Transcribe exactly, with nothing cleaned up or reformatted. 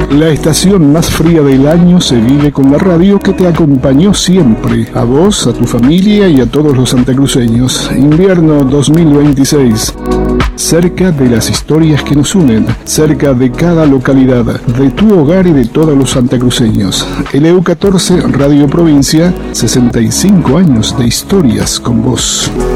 La estación más fría del año se vive con la radio que te acompañó siempre, a vos, a tu familia y a todos los santacruceños. Invierno dos mil veintiséis. Cerca de las historias que nos unen, cerca de cada localidad, de tu hogar y de todos los santacruceños. L U catorce, Radio Provincia, sesenta y cinco años de historias con vos.